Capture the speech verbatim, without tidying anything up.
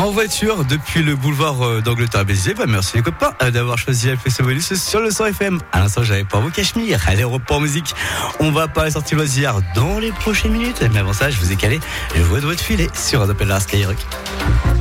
En voiture depuis le boulevard d'Angleterre à Béziers. Bah, merci les copains d'avoir choisi F S O Bonus sur le cent F M. À l'instant, j'avais pas vos Cachemire. Allez, report musique. On va parler sortie loisirs dans les prochaines minutes. Mais avant ça, je vous ai calé. Je vois de votre filet sur un appel à Skyrock.